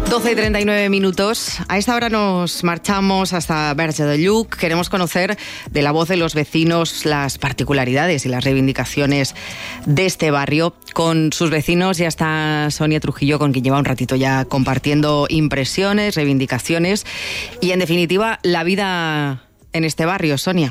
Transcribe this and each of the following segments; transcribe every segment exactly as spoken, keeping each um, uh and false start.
doce y treinta y nueve minutos. A esta hora nos marchamos hasta Verge de Lluc. Queremos conocer de la voz de los vecinos las particularidades y las reivindicaciones de este barrio. Con sus vecinos ya está Sonia Trujillo, con quien lleva un ratito ya compartiendo impresiones, reivindicaciones y, en definitiva, la vida en este barrio. Sonia.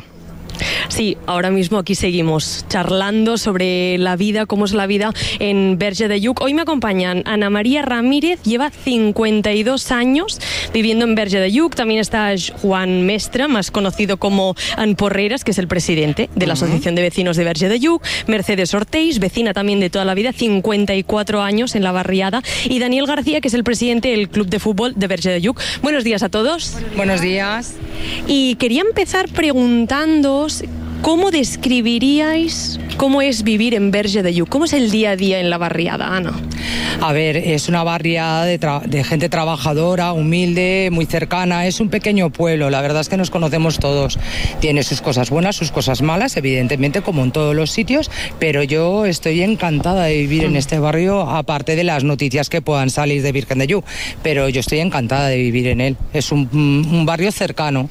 Sí, ahora mismo aquí seguimos charlando sobre la vida, cómo es la vida en Verge de Lluc. Hoy me acompañan Ana María Ramírez, lleva cincuenta y dos años viviendo en Verge de Lluc. También está Juan Mestre, más conocido como En Porreras, que es el presidente de la uh-huh. Asociación de Vecinos de Verge de Lluc. Mercedes Orteix, vecina también de toda la vida, cincuenta y cuatro años en la barriada. Y Daniel García, que es el presidente del Club de Fútbol de Verge de Lluc. Buenos días a todos. Buenos días. Y quería empezar preguntándoos ¿cómo describiríais cómo es vivir en Verge de Lluc? ¿Cómo es el día a día en la barriada, Ana? A ver, es una barriada de, tra- de gente trabajadora, humilde, muy cercana. Es un pequeño pueblo, la verdad es que nos conocemos todos. Tiene sus cosas buenas, sus cosas malas, evidentemente, como en todos los sitios, pero yo estoy encantada de vivir mm. en este barrio, aparte de las noticias que puedan salir de Virgen de Lluc, pero yo estoy encantada de vivir en él. Es un, un barrio cercano.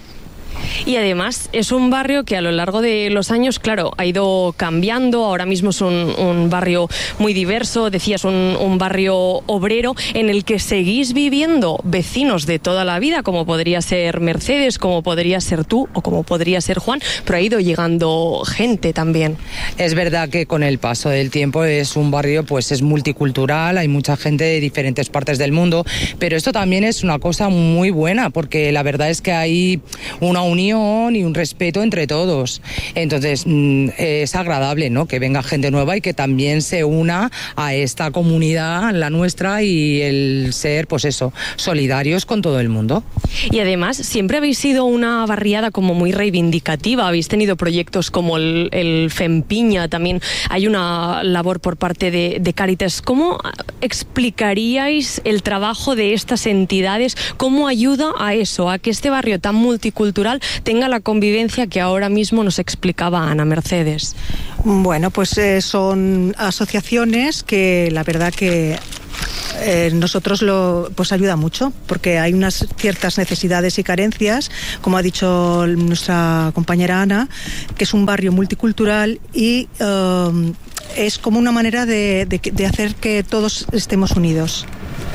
Y además es un barrio que a lo largo de los años, claro, ha ido cambiando. Ahora mismo es un, un barrio muy diverso, decías, un, un barrio obrero en el que seguís viviendo vecinos de toda la vida, como podría ser Mercedes, como podría ser tú o como podría ser Juan, pero ha ido llegando gente también. Es verdad que con el paso del tiempo es un barrio, pues es multicultural, hay mucha gente de diferentes partes del mundo, pero esto también es una cosa muy buena, porque la verdad es que hay una unión y un respeto entre todos. Entonces es agradable, ¿no?, que venga gente nueva y que también se una a esta comunidad, la nuestra, y el ser, pues eso, solidarios con todo el mundo. Y además siempre habéis sido una barriada como muy reivindicativa, habéis tenido proyectos como el, el Fempiña, también hay una labor por parte de, de Cáritas. ¿Cómo explicaríais el trabajo de estas entidades? ¿Cómo ayuda a eso, a que este barrio tan multicultural tenga la convivencia que ahora mismo nos explicaba Ana Mercedes? Bueno, pues eh, son asociaciones que la verdad que Eh, nosotros lo pues ayuda mucho, porque hay unas ciertas necesidades y carencias, como ha dicho nuestra compañera Ana, que es un barrio multicultural y eh, es como una manera de, de, de hacer que todos estemos unidos.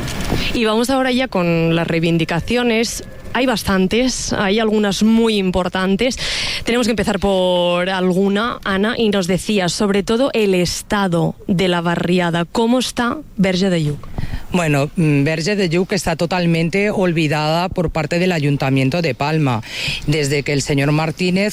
Y vamos ahora ya con las reivindicaciones. Hay bastantes, hay algunas muy importantes. Tenemos que empezar por alguna, Ana, y nos decías sobre todo el estado de la barriada. ¿Cómo está Verge de Lluc? Bueno, Verge de Lluc está totalmente olvidada por parte del Ayuntamiento de Palma. Desde que el señor Martínez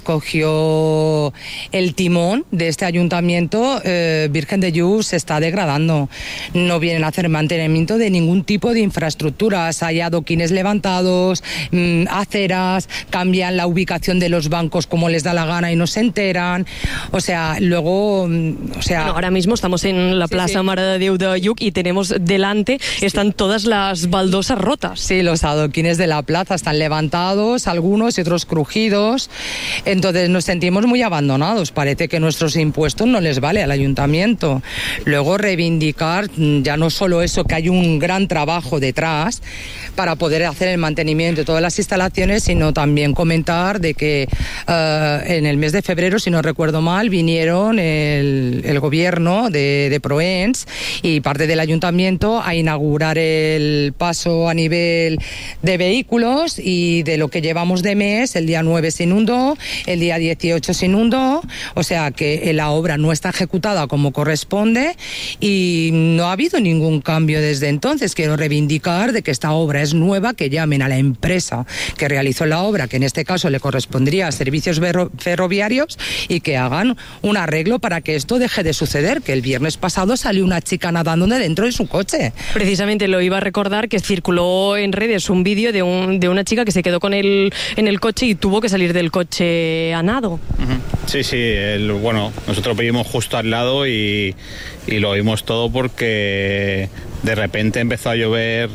cogió el timón de este ayuntamiento, eh, Virgen de Lluc se está degradando. No vienen a hacer mantenimiento de ningún tipo de infraestructuras. Hay adoquines levantados, mmm, aceras, cambian la ubicación de los bancos como les da la gana y no se enteran. O sea, luego... O sea, bueno, ahora mismo estamos en la Plaza sí, sí. Mare de Déu de Lluc y tenemos delante... Están todas las baldosas rotas. Sí, los adoquines de la plaza están levantados, algunos y otros crujidos. Entonces nos sentimos muy abandonados. Parece que nuestros impuestos no les vale al ayuntamiento. Luego reivindicar ya no solo eso, que hay un gran trabajo detrás para poder hacer el mantenimiento de todas las instalaciones, sino también comentar de que uh, en el mes de febrero, si no recuerdo mal, vinieron el, el gobierno de, de Proens y parte del ayuntamiento a inaugurar inaugurar el paso a nivel de vehículos, y de lo que llevamos de mes, el día nueve se inundó, el día dieciocho se inundó, o sea que la obra no está ejecutada como corresponde y no ha habido ningún cambio desde entonces. Quiero reivindicar de que esta obra es nueva, que llamen a la empresa que realizó la obra, que en este caso le correspondería a Servicios Ferroviarios, y que hagan un arreglo para que esto deje de suceder, que el viernes pasado salió una chica nadando de dentro de su coche. Precisamente lo iba a recordar, que circuló en redes un vídeo de, un, de una chica que se quedó con él en el coche y tuvo que salir del coche a nado. Uh-huh. Sí, sí, el, bueno, nosotros vivimos justo al lado y, y lo vimos todo porque de repente empezó a llover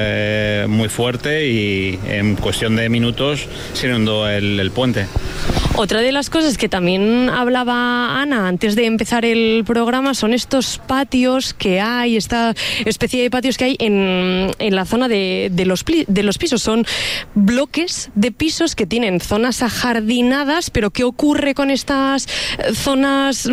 eh, muy fuerte y en cuestión de minutos se inundó el, el puente. Otra de las cosas que también hablaba Ana antes de empezar el programa son estos patios que hay, esta especie de patios que hay en, en la zona de, de, los, de los pisos. Son bloques de pisos que tienen zonas ajardinadas, pero ¿qué ocurre con estas zonas,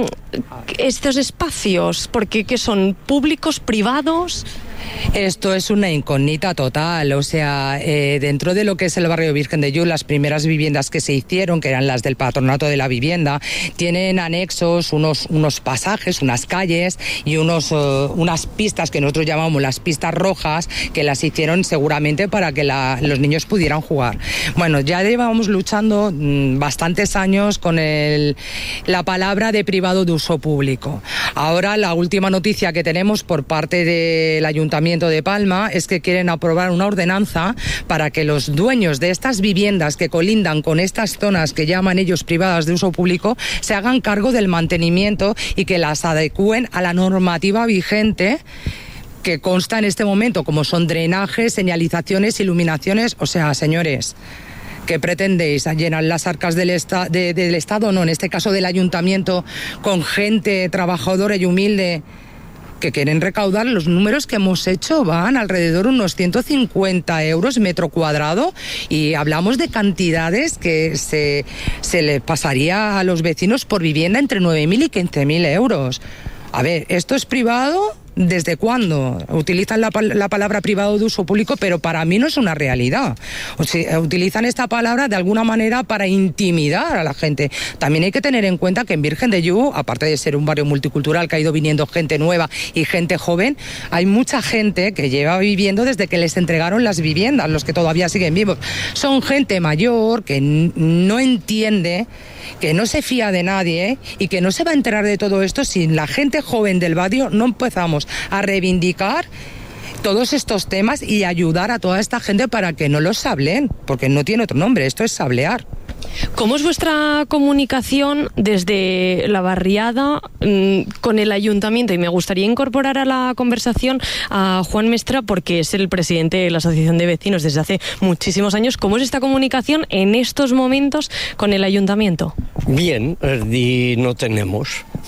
estos espacios? Porque ¿qué son? ¿Públicos, privados? Esto es una incógnita total, o sea, eh, dentro de lo que es el barrio Virgen de Llull, las primeras viviendas que se hicieron, que eran las del Patronato de la Vivienda, tienen anexos unos, unos pasajes, unas calles y unos, uh, unas pistas que nosotros llamamos las pistas rojas, que las hicieron seguramente para que la, los niños pudieran jugar. Bueno, ya llevábamos luchando mmm, bastantes años con el, la palabra de privado de uso público. Ahora la última noticia que tenemos por parte del Ayuntamiento de Palma es que quieren aprobar una ordenanza para que los dueños de estas viviendas que colindan con estas zonas que llaman ellos privadas de uso público se hagan cargo del mantenimiento y que las adecúen a la normativa vigente que consta en este momento, como son drenajes, señalizaciones, iluminaciones. O sea, señores, ¿qué pretendéis? ¿Llenar las arcas del, esta, de, del Estado? No, en este caso del Ayuntamiento, con gente trabajadora y humilde que quieren recaudar. Los números que hemos hecho van alrededor de unos ciento cincuenta euros metro cuadrado y hablamos de cantidades que se, se le pasaría a los vecinos por vivienda entre nueve mil y quince mil euros. A ver, ¿esto es privado? ¿Desde cuándo? Utilizan la, la palabra privado de uso público, pero para mí no es una realidad. O sea, utilizan esta palabra de alguna manera para intimidar a la gente. También hay que tener en cuenta que en Virgen de Llull, aparte de ser un barrio multicultural que ha ido viniendo gente nueva y gente joven, hay mucha gente que lleva viviendo desde que les entregaron las viviendas, los que todavía siguen vivos. Son gente mayor que no entiende, que no se fía de nadie y que no se va a enterar de todo esto si la gente joven del barrio no empezamos a reivindicar todos estos temas y ayudar a toda esta gente para que no los sableen, porque no tiene otro nombre, esto es sablear. ¿Cómo es vuestra comunicación desde la barriada mmm, con el ayuntamiento? Y me gustaría incorporar a la conversación a Juan Mestre, porque es el presidente de la Asociación de Vecinos desde hace muchísimos años. ¿Cómo es esta comunicación en estos momentos con el ayuntamiento? Bien, y no tenemos.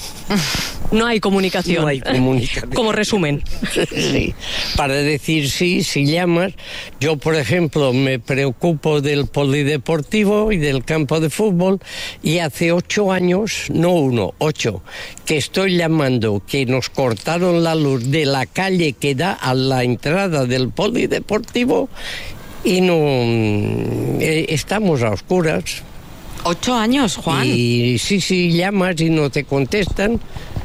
No hay comunicación. No hay comunicación. Como resumen. Sí. Para decir sí, si llamas. Yo, por ejemplo, me preocupo del polideportivo y del campo de fútbol y hace ocho años, no uno, ocho, que estoy llamando que nos cortaron la luz de la calle que da a la entrada del polideportivo y no eh, estamos a oscuras. Ocho años, Juan. Y sí, sí, llamas y no te contestan.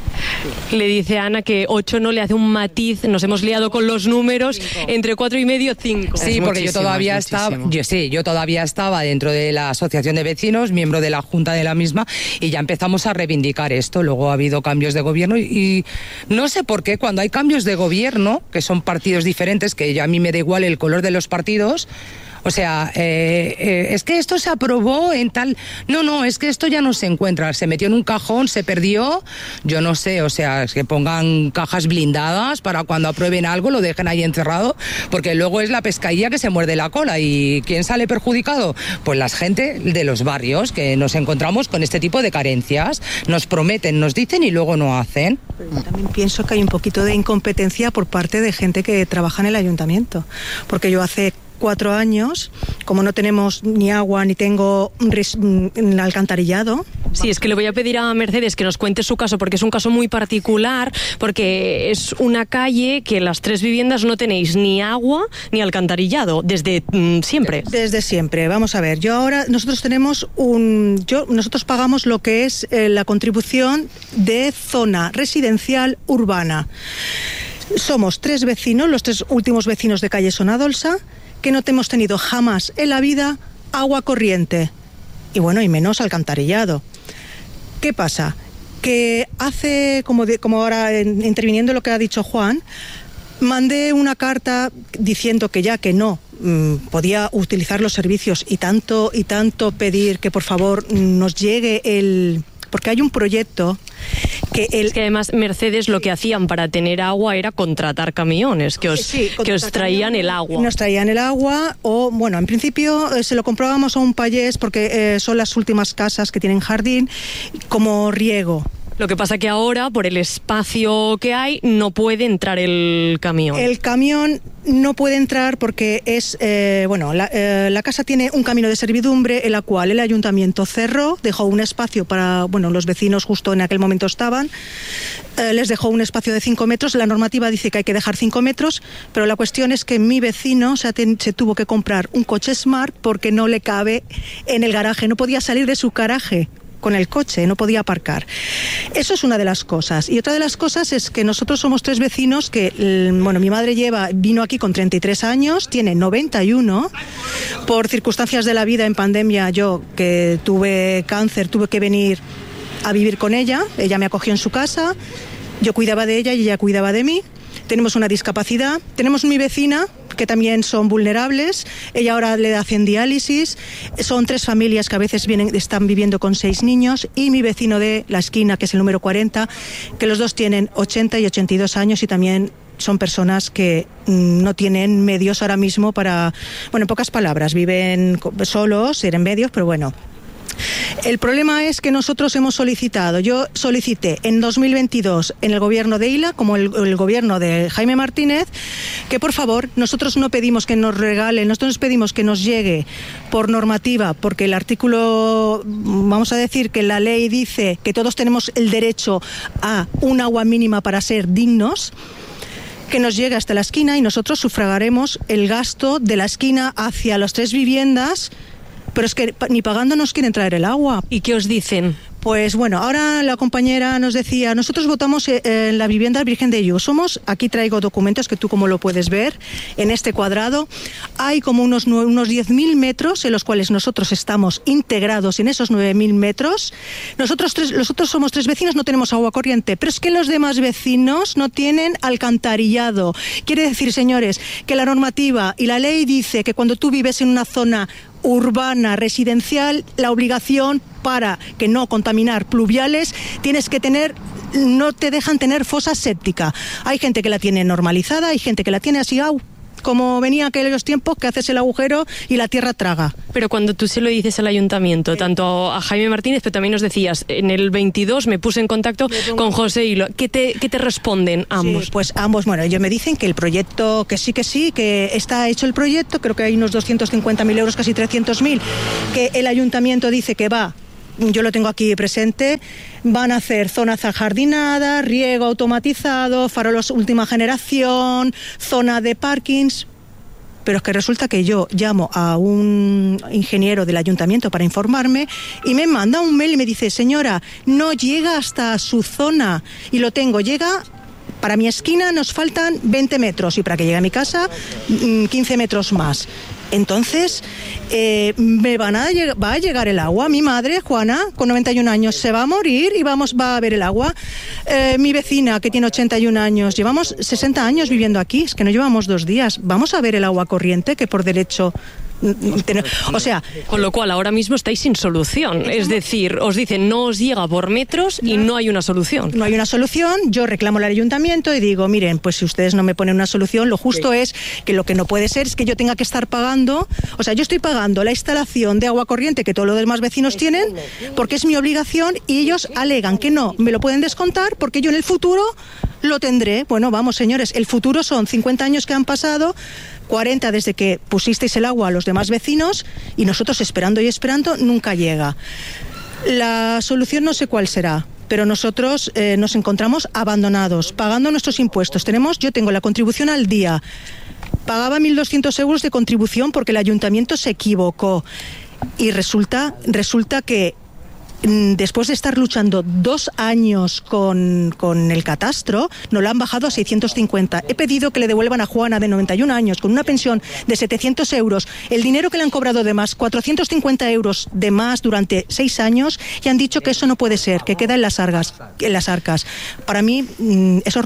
Le dice a Ana que ocho no le hace un matiz, nos hemos liado con los números, cinco. Entre cuatro y medio, cinco. Sí, es porque yo todavía estaba, yo sí, yo todavía estaba dentro de la Asociación de Vecinos, miembro de la Junta de la misma, y ya empezamos a reivindicar esto. Luego ha habido cambios de gobierno y, y no sé por qué cuando hay cambios de gobierno, que son partidos diferentes, que ya a mí me da igual el color de los partidos. O sea, eh, eh, es que esto se aprobó en tal... No, no, es que esto ya no se encuentra. Se metió en un cajón, se perdió. Yo no sé, o sea, es que pongan cajas blindadas para cuando aprueben algo lo dejen ahí encerrado, porque luego es la pescadilla que se muerde la cola. ¿Y quién sale perjudicado? Pues la gente de los barrios, que nos encontramos con este tipo de carencias. Nos prometen, nos dicen y luego no hacen. Pero también pienso que hay un poquito de incompetencia por parte de gente que trabaja en el ayuntamiento. Porque yo hace cuatro años, como no tenemos ni agua ni tengo un alcantarillado. Sí, es que le voy a pedir a Mercedes que nos cuente su caso, porque es un caso muy particular, porque es una calle que las tres viviendas no tenéis ni agua ni alcantarillado, desde mmm, siempre. Desde siempre, vamos a ver, yo ahora, nosotros tenemos un, yo, nosotros pagamos lo que es eh, la contribución de zona residencial urbana. Somos tres vecinos, los tres últimos vecinos de calle Sonadolsa, que no hemos tenido jamás en la vida agua corriente y bueno, y menos alcantarillado. ¿Qué pasa? Que hace, como, de, como ahora en, interviniendo lo que ha dicho Juan, mandé una carta diciendo que ya que no mmm, podía utilizar los servicios y tanto, y tanto pedir que por favor nos llegue el... porque hay un proyecto que el... Es que además Mercedes lo que hacían para tener agua era contratar camiones que os, Sí, que os traían camiones, el agua. Nos traían el agua o, bueno, en principio eh, se lo comprábamos a un payés porque eh, son las últimas casas que tienen jardín como riego. Lo que pasa que ahora, por el espacio que hay, no puede entrar el camión. El camión no puede entrar porque es, eh, bueno, la, eh, la casa tiene un camino de servidumbre en la cual el ayuntamiento cerró, dejó un espacio para, bueno, los vecinos justo en aquel momento estaban, eh, les dejó un espacio de cinco metros, la normativa dice que hay que dejar cinco metros, pero la cuestión es que mi vecino se, ten, se tuvo que comprar un coche Smart porque no le cabe en el garaje, no podía salir de su garaje con el coche, no podía aparcar. Eso es una de las cosas. Y otra de las cosas es que nosotros somos tres vecinos que, bueno, mi madre lleva, vino aquí con treinta y tres años, tiene noventa y uno. Por circunstancias de la vida en pandemia, yo que tuve cáncer, tuve que venir a vivir con ella. Ella me acogió en su casa, yo cuidaba de ella y ella cuidaba de mí. Tenemos una discapacidad. Tenemos mi vecina, que también son vulnerables. Ella ahora le hacen diálisis. Son tres familias que a veces vienen, están viviendo con seis niños. Y mi vecino de la esquina, que es el número cuarenta, que los dos tienen ochenta y ochenta y dos años y también son personas que no tienen medios ahora mismo para, bueno, en pocas palabras, viven solos, tienen medios, pero bueno. El problema es que nosotros hemos solicitado, yo solicité en dos mil veintidós en el gobierno de Ila, como el, el gobierno de Jaime Martínez, que por favor, nosotros no pedimos que nos regalen, nosotros pedimos que nos llegue por normativa, porque el artículo, vamos a decir que la ley dice que todos tenemos el derecho a un agua mínima para ser dignos, que nos llegue hasta la esquina y nosotros sufragaremos el gasto de la esquina hacia las tres viviendas. Pero es que ni pagando nos quieren traer el agua. ¿Y qué os dicen? Pues bueno, ahora la compañera nos decía, nosotros votamos en la vivienda Virgen de Lluc. Somos, aquí traigo documentos que tú como lo puedes ver, en este cuadrado. Hay como unos, unos diez mil metros en los cuales nosotros estamos integrados en esos nueve mil metros. Nosotros, tres, nosotros somos tres vecinos, no tenemos agua corriente, pero es que los demás vecinos no tienen alcantarillado. Quiere decir, señores, que la normativa y la ley dice que cuando tú vives en una zona urbana, residencial, la obligación para que no contaminar pluviales, tienes que tener, no te dejan tener fosa séptica. Hay gente que la tiene normalizada, hay gente que la tiene así, au, como venía aquellos tiempos que haces el agujero y la tierra traga. Pero cuando tú se lo dices al ayuntamiento, tanto a Jaime Martínez, pero también nos decías, en el veintidós me puse en contacto con José Hilo. ¿Qué te, qué te responden ambos? Sí, pues ambos, bueno, ellos me dicen que el proyecto, que sí, que sí, que está hecho el proyecto, creo que hay unos doscientos cincuenta mil euros, casi trescientos mil, que el ayuntamiento dice que va, yo lo tengo aquí presente, van a hacer zonas ajardinadas, riego automatizado, farolos última generación, zona de parkings. Pero es que resulta que yo llamo a un ingeniero del ayuntamiento para informarme y me manda un mail y me dice, señora, no llega hasta su zona. Y lo tengo, llega, para mi esquina nos faltan veinte metros y para que llegue a mi casa quince metros más. Entonces, eh, me van a va a llegar el agua. Mi madre, Juana, con noventa y un años, se va a morir y vamos va a ver el agua. Eh, mi vecina, que tiene ochenta y un años, llevamos sesenta años viviendo aquí, es que no llevamos dos días. Vamos a ver el agua corriente, que por derecho... O sea, con lo cual ahora mismo estáis sin solución, es decir, os dicen no os llega por metros y no hay una solución. No hay una solución, yo reclamo al ayuntamiento y digo, miren, pues si ustedes no me ponen una solución, lo justo es que lo que no puede ser es que yo tenga que estar pagando, o sea, yo estoy pagando la instalación de agua corriente que todos los demás vecinos tienen, porque es mi obligación y ellos alegan que no, me lo pueden descontar porque yo en el futuro lo tendré. Bueno, vamos señores, el futuro son cincuenta años que han pasado, cuarenta desde que pusisteis el agua a los demás vecinos y nosotros esperando y esperando nunca llega. La solución no sé cuál será, pero nosotros eh, nos encontramos abandonados, pagando nuestros impuestos. Tenemos, yo tengo la contribución al día, pagaba mil doscientos euros de contribución porque el ayuntamiento se equivocó y resulta, resulta que después de estar luchando dos años con, con el catastro, nos lo han bajado a seiscientos cincuenta. He pedido que le devuelvan a Juana, de noventa y un años, con una pensión de setecientos euros, el dinero que le han cobrado de más, cuatrocientos cincuenta euros de más durante seis años, y han dicho que eso no puede ser, que queda en las arcas. En las arcas. Para mí, eso es robar.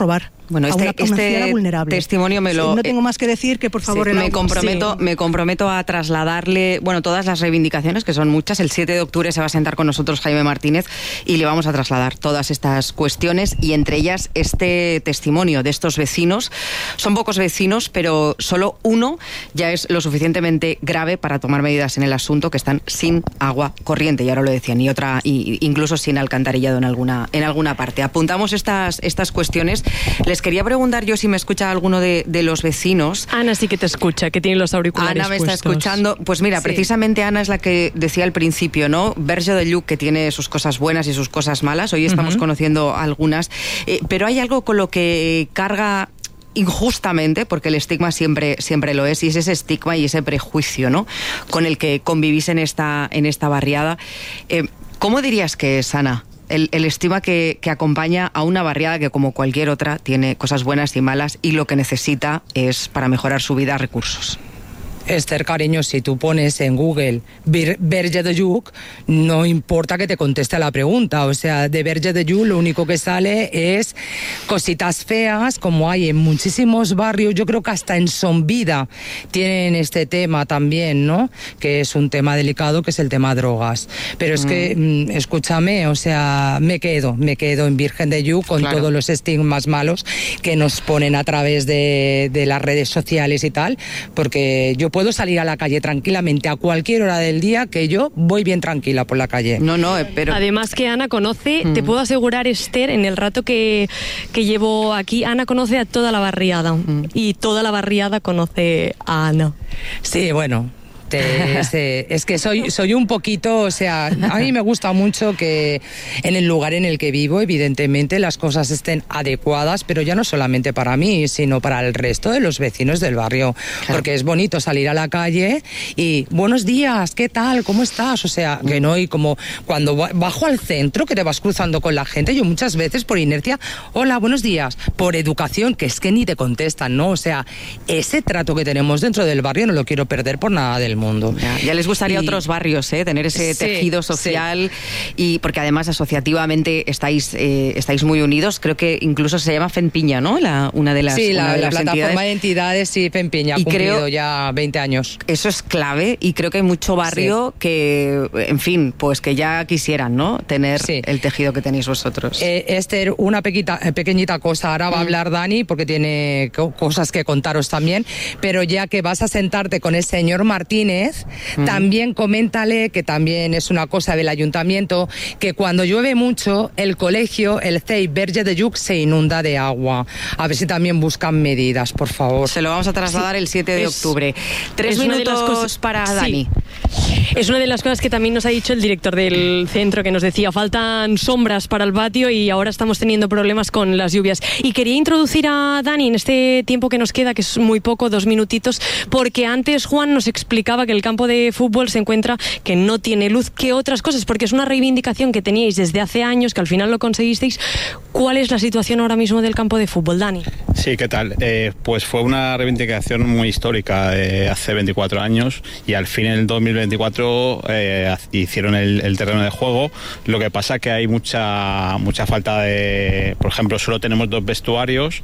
Bueno, este, a una, a una este vulnerable. testimonio me lo... Sí, no tengo más que decir que, por favor... Sí, el me, agua. comprometo, Sí. me comprometo a trasladarle, bueno, todas las reivindicaciones, que son muchas. El siete de octubre se va a sentar con nosotros Jaime Martínez y le vamos a trasladar todas estas cuestiones, y entre ellas este testimonio de estos vecinos. Son pocos vecinos, pero solo uno ya es lo suficientemente grave para tomar medidas en el asunto, que están sin agua corriente, y ahora lo decían, y otra, y incluso sin alcantarillado en alguna, en alguna parte. Apuntamos estas, estas cuestiones. Les quería preguntar yo si me escucha alguno de, de los vecinos. Ana sí que te escucha, que tiene los auriculares Ana me está puestos. escuchando. Pues mira, Sí. precisamente Ana es la que decía al principio, ¿no? Verge de Lluc, que tiene sus cosas buenas y sus cosas malas. Hoy estamos Uh-huh. conociendo algunas. Eh, pero hay algo con lo que carga injustamente, porque el estigma siempre, siempre lo es, y es ese estigma y ese prejuicio, ¿no?, con el que convivís en esta, en esta barriada. Eh, ¿Cómo dirías que es, Ana, el, el estigma que, que acompaña a una barriada que, como cualquier otra, tiene cosas buenas y malas, y lo que necesita es, para mejorar su vida, recursos? Esther, cariño, si tú pones en Google Verge de Lluc, no importa que te conteste la pregunta. O sea, de Verge de Lluc lo único que sale es cositas feas, como hay en muchísimos barrios. Yo creo que hasta en Sonvida tienen este tema también, ¿no? Que es un tema delicado, que es el tema drogas. Pero es mm. que, mm, escúchame, o sea, me quedo, me quedo en Virgen de Lluc con claro. todos los estigmas malos que nos ponen a través de, de las redes sociales y tal, porque yo puedo salir a la calle tranquilamente a cualquier hora del día, que yo voy bien tranquila por la calle. No, no, pero... Además que Ana conoce, mm. te puedo asegurar, Esther, en el rato que, que llevo aquí, Ana conoce a toda la barriada. Mm. Y toda la barriada conoce a Ana. Sí, bueno... Es, es que soy, soy un poquito, o sea, a mí me gusta mucho que en el lugar en el que vivo, evidentemente, las cosas estén adecuadas, pero ya no solamente para mí, sino para el resto de los vecinos del barrio. Claro. Porque es bonito salir a la calle y buenos días, ¿qué tal? ¿Cómo estás? O sea, que no, y como cuando bajo al centro, que te vas cruzando con la gente, yo muchas veces por inercia, hola, buenos días, por educación, que es que ni te contestan, ¿no? O sea, ese trato que tenemos dentro del barrio no lo quiero perder por nada del mundo. Mundo. Ya, ya les gustaría a y, otros barrios, ¿eh? Tener ese sí, tejido social, sí. Y porque además asociativamente estáis eh, estáis muy unidos. Creo que incluso se llama FEMPIña, ¿no? La, una de las Sí, la, de la las plataforma entidades. de entidades, sí, FEMPIña, ha y cumplido creo, ya veinte años. Eso es clave, y creo que hay mucho barrio sí. que, en fin, pues que ya quisieran, ¿no? Tener sí. el tejido que tenéis vosotros. Eh, Esther, una pequita, pequeñita cosa. Ahora va mm. a hablar Dani, porque tiene cosas que contaros también, pero ya que vas a sentarte con el señor Martínez, mm. también coméntale, que también es una cosa del ayuntamiento, que cuando llueve mucho, el colegio, el C E I Verge de Lluc, se inunda de agua. A ver si también buscan medidas, por favor. Se lo vamos a trasladar sí. el siete de es, octubre. Tres minutos cosas, para Dani. Sí. Es una de las cosas que también nos ha dicho el director del centro, que nos decía, faltan sombras para el patio y ahora estamos teniendo problemas con las lluvias. Y quería introducir a Dani en este tiempo que nos queda, que es muy poco, dos minutitos, porque antes Juan nos explicaba que el campo de fútbol se encuentra que no tiene luz, que otras cosas, porque es una reivindicación que teníais desde hace años, que al final lo conseguisteis. ¿Cuál es la situación ahora mismo del campo de fútbol, Dani? Sí, ¿qué tal? Eh, pues fue una reivindicación muy histórica de hace veinticuatro años, y al fin en el dos mil veinticuatro eh, hicieron el, el terreno de juego. Lo que pasa que hay mucha mucha falta de, por ejemplo, solo tenemos dos vestuarios,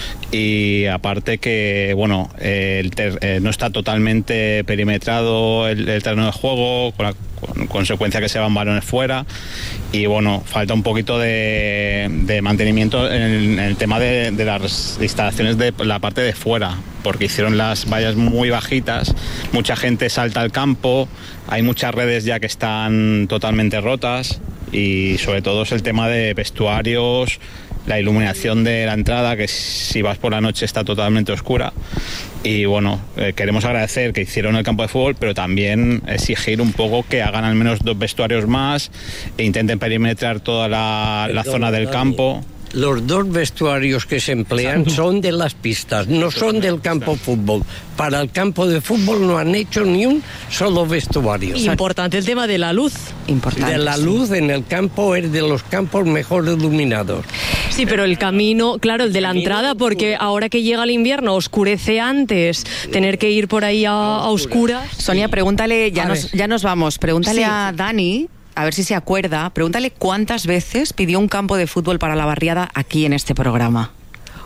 y aparte que, bueno, eh, el ter, eh, no está totalmente perimetrado el, el terreno de juego, con la con consecuencia que se van balones fuera, y bueno, falta un poquito de, de mantenimiento en el, en el tema de, de las instalaciones de la parte de fuera, porque hicieron las vallas muy bajitas, mucha gente salta al campo, hay muchas redes ya que están totalmente rotas, y sobre todo es el tema de vestuarios, la iluminación de la entrada, que si vas por la noche está totalmente oscura. Y bueno, eh, queremos agradecer que hicieron el campo de fútbol, pero también exigir un poco que hagan al menos dos vestuarios más e intenten perimetrar toda la, la zona del campo. Los dos vestuarios que se emplean son de las pistas, no son del campo fútbol. Para el campo de fútbol no han hecho ni un solo vestuario. Importante el tema de la luz. Importante. De la luz en el campo es de los campos mejor iluminados. Sí, pero el camino, claro, el de la entrada, porque ahora que llega el invierno oscurece antes, tener que ir por ahí a, a oscuras. Sonia, pregúntale, ya nos, ya nos vamos, pregúntale sí. a Dani, a ver si se acuerda, pregúntale cuántas veces pidió un campo de fútbol para la barriada aquí en este programa.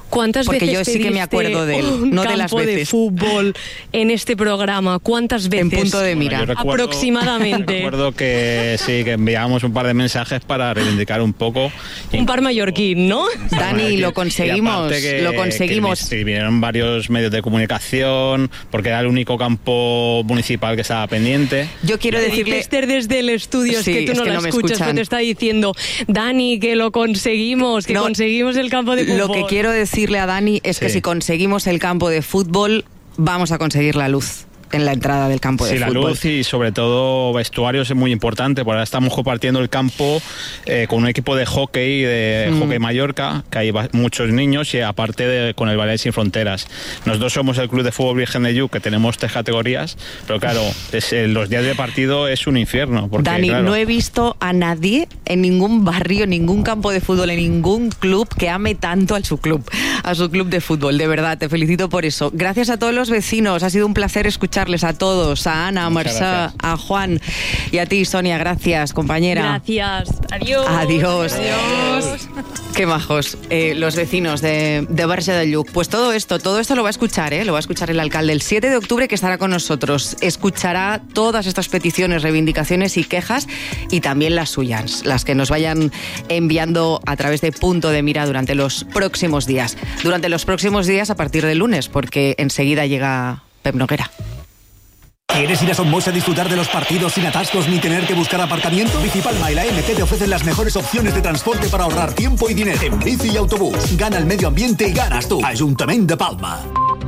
¿Cuántas Porque veces yo sí que me acuerdo de él, un no de las campo de veces. fútbol en este programa? ¿Cuántas veces? En punto de mira. Bueno, yo recuerdo- Aproximadamente. Recuerdo que sí, que enviábamos un par de mensajes para reivindicar un poco. Un par mallorquín, ¿no? Dani, lo Y conseguimos, aparte que- lo conseguimos. que sí, vinieron varios medios de comunicación, porque era el único campo municipal que estaba pendiente. Yo quiero decirle... Esther desde el estudio, es Sí, que tú es no que la no me escuchas, escuchan. pero te está diciendo, Dani, que lo conseguimos, que No, conseguimos el campo de fútbol. Lo que quiero decirle a Dani es que Sí. si conseguimos el campo de fútbol, vamos a conseguir la luz en la entrada del campo de Sí, la fútbol. luz y sobre todo vestuarios es muy importante, porque ahora estamos compartiendo el campo eh, con un equipo de hockey, de Mm. hockey Mallorca, que hay va- muchos niños, y aparte de, con el Ballet Sin Fronteras. Nosotros somos el Club de Fútbol Virgen de Lluc, que tenemos tres categorías, pero claro, es, eh, los días de partido es un infierno. Porque, Dani, claro, no he visto a nadie en ningún barrio, en ningún campo de fútbol, en ningún club que ame tanto a su club, a su club de fútbol. De verdad, te felicito por eso. Gracias a todos los vecinos, ha sido un placer escucharles a todos, a Ana, a Muchas Mercè, gracias. a Juan y a ti, Sonia. Gracias, compañera. Gracias. Adiós. Adiós. Adiós. Qué majos, eh, los vecinos de, de Verge de Lluc. Pues todo esto, todo esto lo va a escuchar, ¿eh? Lo va a escuchar el alcalde el siete de octubre, que estará con nosotros. Escuchará todas estas peticiones, reivindicaciones y quejas, y también las suyas, las que nos vayan enviando a través de Punto de Mira durante los próximos días. Durante los próximos días a partir del lunes, porque enseguida llega Pep Noguera. ¿Quieres ir a Somos a disfrutar de los partidos sin atascos ni tener que buscar aparcamiento? Bicipalma y la M T te ofrecen las mejores opciones de transporte para ahorrar tiempo y dinero. En bici y autobús, gana el medio ambiente y ganas tú. Ayuntamiento de Palma.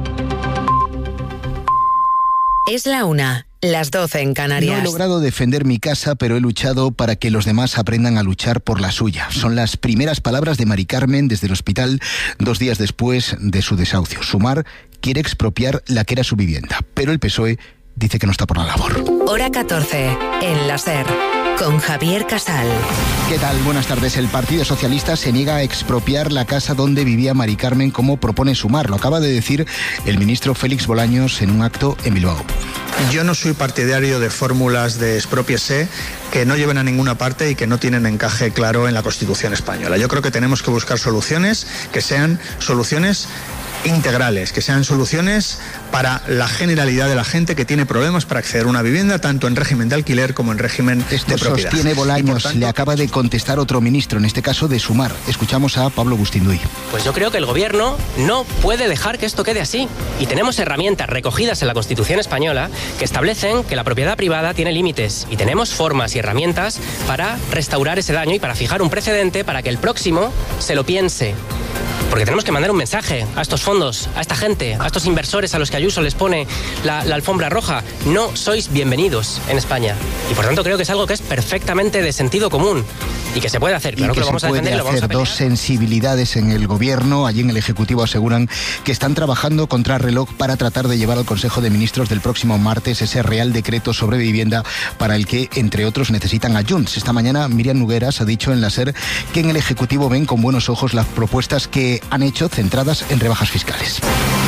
Es la una, las doce en Canarias. No he logrado defender mi casa, pero he luchado para que los demás aprendan a luchar por la suya. Son las primeras palabras de Mari Carmen desde el hospital dos días después de su desahucio. Sumar quiere expropiar la que era su vivienda, pero el P S O E dice que no está por la labor. Hora catorce, en la SER, con Javier Casal. ¿Qué tal? Buenas tardes. El Partido Socialista se niega a expropiar la casa donde vivía Mari Carmen, como propone Sumar. Lo acaba de decir el ministro Félix Bolaños en un acto en Bilbao. Yo no soy partidario de fórmulas de expropiese que no lleven a ninguna parte y que no tienen encaje claro en la Constitución española. Yo creo que tenemos que buscar soluciones que sean soluciones integrales, que sean soluciones para la generalidad de la gente que tiene problemas para acceder a una vivienda, tanto en régimen de alquiler como en régimen Esto de propiedad. sostiene Bolaños. tanto, Le acaba de contestar otro ministro, en este caso de Sumar. Escuchamos a Pablo Bustinduy. Pues yo creo que el gobierno no puede dejar que esto quede así. Y tenemos herramientas recogidas en la Constitución española que establecen que la propiedad privada tiene límites. Y tenemos formas y herramientas para restaurar ese daño y para fijar un precedente para que el próximo se lo piense. Porque tenemos que mandar un mensaje a estos fondos, a esta gente, a estos inversores a los que Ayuso les pone la, la alfombra roja. No sois bienvenidos en España. Y por tanto creo que es algo que es perfectamente de sentido común y que se puede hacer. Claro y que, que lo vamos se a puede defender y lo vamos a hacer pelear. dos sensibilidades en el gobierno. Allí en el Ejecutivo aseguran que están trabajando contra reloj para tratar de llevar al Consejo de Ministros del próximo martes ese Real Decreto sobre vivienda para el que, entre otros, necesitan a Junts. Esta mañana Miriam Nogueras ha dicho en la SER que en el Ejecutivo ven con buenos ojos las propuestas que han hecho centradas en rebajas fiscales.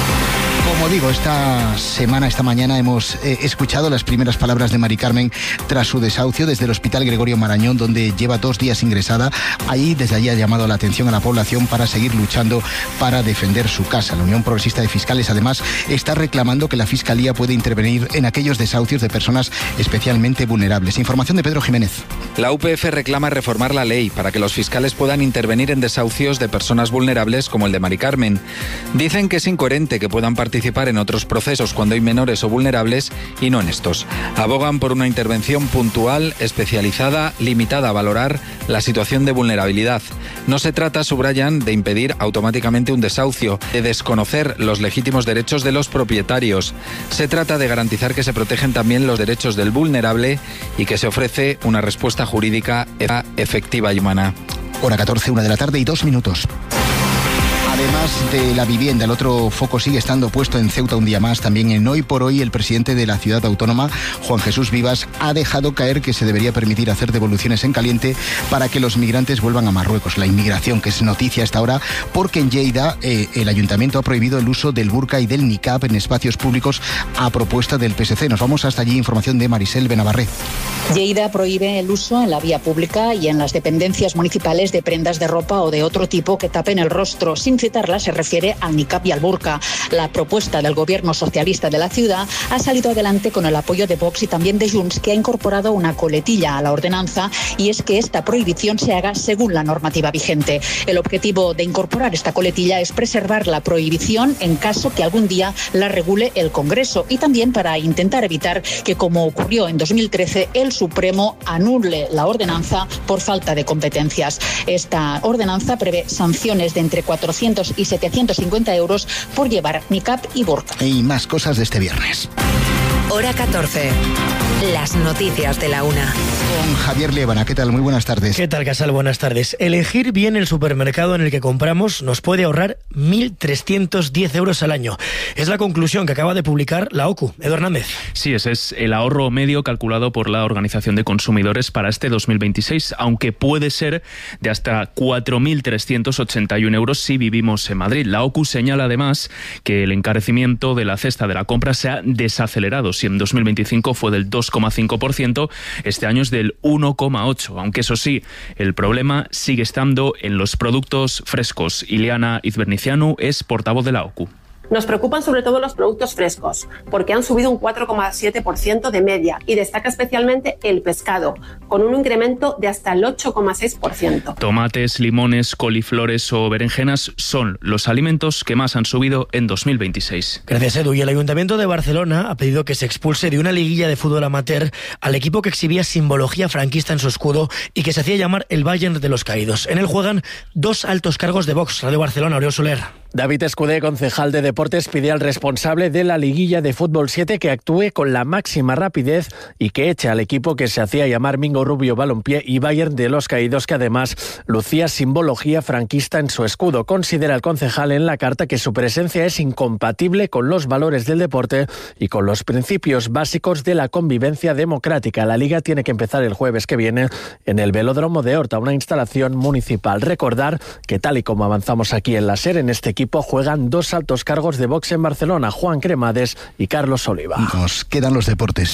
Como digo, esta semana, esta mañana hemos eh, escuchado las primeras palabras de Mari Carmen tras su desahucio desde el Hospital Gregorio Marañón, donde lleva dos días ingresada. Allí, desde allí ha llamado la atención a la población para seguir luchando para defender su casa. La Unión Progresista de Fiscales, además, está reclamando que la Fiscalía puede intervenir en aquellos desahucios de personas especialmente vulnerables. Información de Pedro Jiménez. La U P F reclama reformar la ley para que los fiscales puedan intervenir en desahucios de personas vulnerables como el de Mari Carmen. Dicen que es incoherente que puedan participar en otros procesos cuando hay menores o vulnerables y no en estos. Abogan por una intervención puntual, especializada, limitada a valorar la situación de vulnerabilidad. No se trata, subrayan, de impedir automáticamente un desahucio, de desconocer los legítimos derechos de los propietarios. Se trata de garantizar que se protegen también los derechos del vulnerable y que se ofrece una respuesta jurídica efectiva y humana. Hora catorce, una de la tarde y dos minutos. Además de la vivienda, el otro foco sigue estando puesto en Ceuta un día más. También en Hoy por Hoy, el presidente de la ciudad autónoma, Juan Jesús Vivas, ha dejado caer que se debería permitir hacer devoluciones en caliente para que los migrantes vuelvan a Marruecos. La inmigración, que es noticia hasta ahora, porque en Lleida eh, el ayuntamiento ha prohibido el uso del burka y del niqab en espacios públicos a propuesta del P S C. Nos vamos hasta allí. Información de Marisel Benavarré. Lleida prohíbe el uso en la vía pública y en las dependencias municipales de prendas de ropa o de otro tipo que tapen el rostro, sin vetarla se refiere al niqab y al burka. La propuesta del gobierno socialista de la ciudad ha salido adelante con el apoyo de Vox y también de Junts, que ha incorporado una coletilla a la ordenanza, y es que esta prohibición se haga según la normativa vigente. El objetivo de incorporar esta coletilla es preservar la prohibición en caso que algún día la regule el Congreso, y también para intentar evitar que, como ocurrió en dos mil trece, el Supremo anule la ordenanza por falta de competencias. Esta ordenanza prevé sanciones de entre cuatrocientos y setecientos cincuenta euros por llevar niqab y burka. Y más cosas de este viernes. Hora catorce. Las noticias de la una. Con Javier Liébana. ¿Qué tal? Muy buenas tardes. ¿Qué tal, Casal? Buenas tardes. Elegir bien el supermercado en el que compramos nos puede ahorrar mil trescientos diez euros al año. Es la conclusión que acaba de publicar la O C U. Edu Hernández. Sí, ese es el ahorro medio calculado por la Organización de Consumidores para este dos mil veintiséis, aunque puede ser de hasta cuatro mil trescientos ochenta y uno euros si vivimos en Madrid. La O C U señala además que el encarecimiento de la cesta de la compra se ha desacelerado. Si en dos mil veinticinco fue del dos coma cinco por ciento, este año es del uno coma ocho por ciento, aunque eso sí, el problema sigue estando en los productos frescos. Ileana Izbernicianu es portavoz de la O C U. Nos preocupan sobre todo los productos frescos, porque han subido un cuatro coma siete por ciento de media, y destaca especialmente el pescado, con un incremento de hasta el ocho coma seis por ciento. Tomates, limones, coliflores o berenjenas son los alimentos que más han subido en dos mil veintiséis. Gracias, Edu. Y el Ayuntamiento de Barcelona ha pedido que se expulse de una liguilla de fútbol amateur al equipo que exhibía simbología franquista en su escudo y que se hacía llamar el Bayern de los Caídos. En él juegan dos altos cargos de Vox. Radio Barcelona, Oriol Soler. David Escudé, concejal de Deportes, pide al responsable de la liguilla de fútbol siete que actúe con la máxima rapidez y que eche al equipo que se hacía llamar Mingo Rubio Balompié y Bayern de los Caídos, que además lucía simbología franquista en su escudo. Considera el concejal en la carta que su presencia es incompatible con los valores del deporte y con los principios básicos de la convivencia democrática. La liga tiene que empezar el jueves que viene en el Velódromo de Horta, una instalación municipal. Recordar que, tal y como avanzamos aquí en la SER, en este equipo juegan dos altos cargos de Vox en Barcelona, Juan Cremades y Carlos Oliva. Nos quedan los deportes.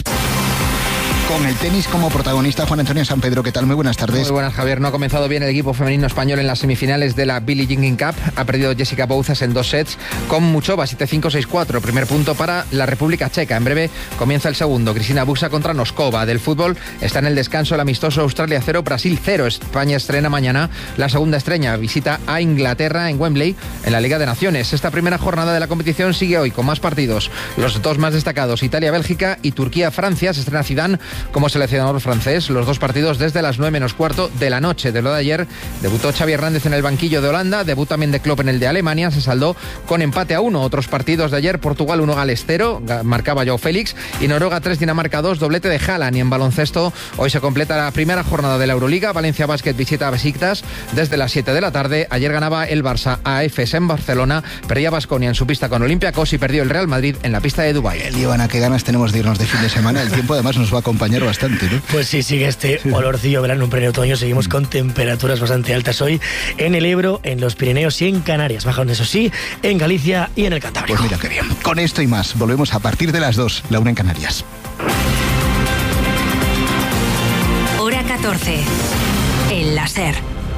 Con el tenis como protagonista, Juan Antonio Sanpedro. ¿Qué tal? Muy buenas tardes. Muy buenas, Javier. No ha comenzado bien el equipo femenino español en las semifinales de la Billie Jean Cup. Ha perdido Jessica Bouzas en dos sets con Muchova, siete cinco, seis cuatro. Primer punto para la República Checa. En breve comienza el segundo. Cristina Buxa contra Noskova. Del fútbol está en el descanso el amistoso Australia cero, Brasil cero. España estrena mañana la segunda estrella. Visita a Inglaterra en Wembley en la Liga de Naciones. Esta primera jornada de la competición sigue hoy con más partidos. Los dos más destacados, Italia-Bélgica y Turquía-Francia. Se estrena Zidane como seleccionador francés. Los dos partidos desde las nueve menos cuarto de la noche. De lo de ayer, debutó Xavi Hernández en el banquillo de Holanda, debut también de Klopp en el de Alemania, se saldó con empate a uno. Otros partidos de ayer, Portugal uno, Gales cero, marcaba Joao Félix, y Noruega tres, Dinamarca dos, doblete de Haaland. Y en baloncesto, hoy se completa la primera jornada de la Euroliga. Valencia Basket visita a Besiktas desde las siete de la tarde. Ayer ganaba el Barça a Efes en Barcelona, perdía Baskonia en su pista con Olympiacos y perdió el Real Madrid en la pista de Dubái. Ivana, qué ganas tenemos de irnos de fin de semana. El tiempo además nos va a acompañar bastante, ¿no? Pues sí, sigue este olorcillo verano en pleno otoño. Seguimos con temperaturas bastante altas hoy en el Ebro, en los Pirineos y en Canarias. Bajan, eso sí, en Galicia y en el Cantábrico. Pues mira qué bien. Con esto y más, volvemos a partir de las dos, la una en Canarias. Hora catorce, en la SER.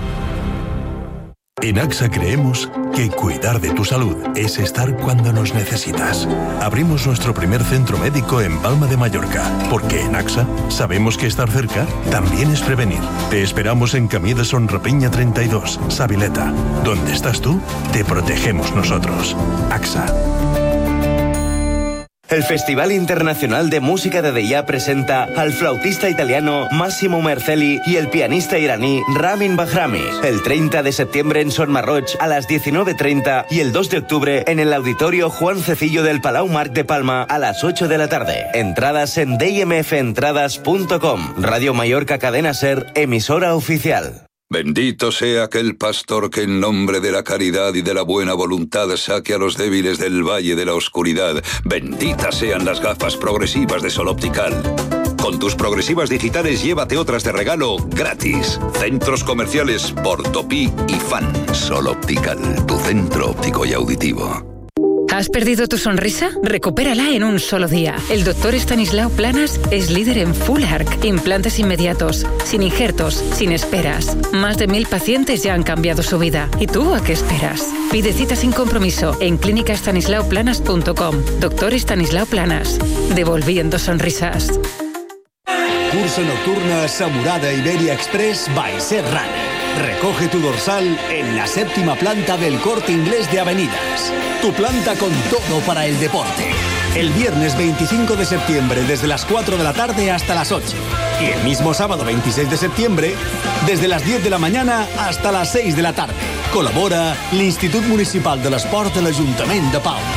En AXA creemos que cuidar de tu salud es estar cuando nos necesitas. Abrimos nuestro primer centro médico en Palma de Mallorca, porque en AXA sabemos que estar cerca también es prevenir. Te esperamos en Camí de Son Rapiña treinta y dos, Sabileta. Donde estás tú, te protegemos nosotros. AXA. El Festival Internacional de Música de Deia presenta al flautista italiano Massimo Mercelli y el pianista iraní Ramin Bahrami. El treinta de septiembre en Son Marroch a las diecinueve treinta y el dos de octubre en el Auditorio Juan Cecillo del Palau Marc de Palma a las ocho de la tarde. Entradas en d m f entradas punto com. Radio Mallorca Cadena SER, emisora oficial. Bendito sea aquel pastor que en nombre de la caridad y de la buena voluntad saque a los débiles del valle de la oscuridad. Benditas sean las gafas progresivas de Sol Optical. Con tus progresivas digitales llévate otras de regalo gratis. Centros comerciales Portopí y Fan. Sol Optical, tu centro óptico y auditivo. ¿Has perdido tu sonrisa? Recupérala en un solo día. El doctor Estanislao Planas es líder en Full Arc. Implantes inmediatos, sin injertos, sin esperas. Más de mil pacientes ya han cambiado su vida. ¿Y tú a qué esperas? Pide cita sin compromiso en clínica estanislao planas punto com. Doctor Estanislao Planas. Devolviendo sonrisas. Cursa nocturna Samurada Iberia Express by Serrano. Recoge tu dorsal en la séptima planta del Corte Inglés de Avenidas. Tu planta con todo para el deporte. El viernes veinticinco de septiembre desde las cuatro de la tarde hasta las ocho. Y el mismo sábado veintiséis de septiembre desde las diez de la mañana hasta las seis de la tarde. Colabora l'Institut Municipal de l'Esport de l'Ajuntament de Palma.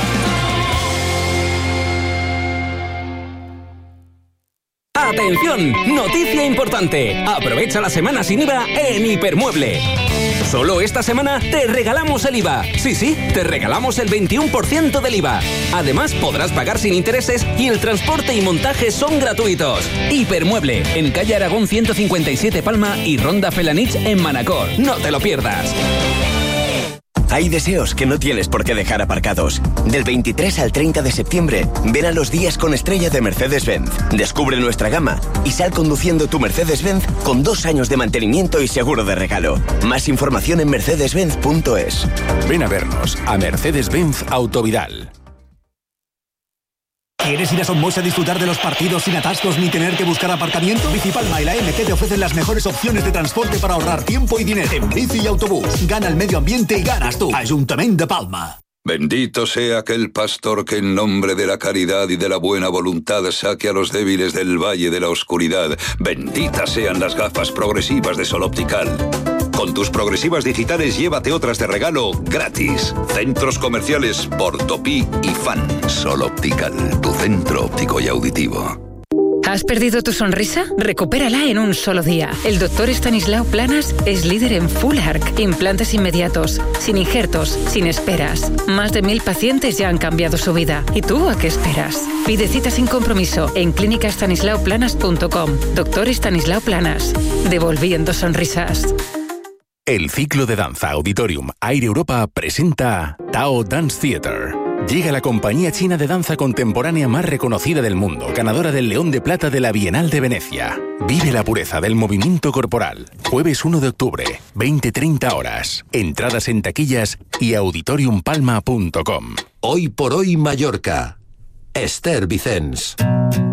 ¡Atención! ¡Noticia importante! Aprovecha la semana sin I V A en Hipermueble. Solo esta semana te regalamos el I V A. Sí, sí, te regalamos el veintiuno por ciento del I V A. Además, podrás pagar sin intereses y el transporte y montaje son gratuitos. Hipermueble, en calle Aragón ciento cincuenta y siete Palma y Ronda Felanich en Manacor. No te lo pierdas. Hay deseos que no tienes por qué dejar aparcados. Del veintitrés al treinta de septiembre, ven a los días con estrella de Mercedes-Benz. Descubre nuestra gama y sal conduciendo tu Mercedes-Benz con dos años de mantenimiento y seguro de regalo. Más información en mercedes benz punto es. Ven a vernos a Mercedes-Benz Autovidal. ¿Quieres ir a Somos a disfrutar de los partidos sin atascos ni tener que buscar aparcamiento? Bicipalma y la M T te ofrecen las mejores opciones de transporte para ahorrar tiempo y dinero. En bici y autobús, gana el medio ambiente y ganas tú. Ayuntamiento de Palma. Bendito sea aquel pastor que en nombre de la caridad y de la buena voluntad saque a los débiles del valle de la oscuridad. Benditas sean las gafas progresivas de Sol Optical. Con tus progresivas digitales llévate otras de regalo gratis. Centros comerciales Portopí y Fan. Sol Optical, tu centro óptico y auditivo. ¿Has perdido tu sonrisa? Recupérala en un solo día. El doctor Estanislao Planas es líder en Full Arc. Implantes inmediatos, sin injertos, sin esperas. Más de mil pacientes ya han cambiado su vida. ¿Y tú a qué esperas? Pide cita sin compromiso en clínica estanislao planas punto com. Doctor Estanislao Planas. Devolviendo sonrisas. El ciclo de danza Auditorium Air Europa presenta Tao Dance Theater. Llega la compañía china de danza contemporánea más reconocida del mundo, ganadora del León de Plata de la Bienal de Venecia. Vive la pureza del movimiento corporal. Jueves uno de octubre, veinte treinta horas. Entradas en taquillas y auditorium palma punto com. Hoy por hoy Mallorca. Esther Vicens.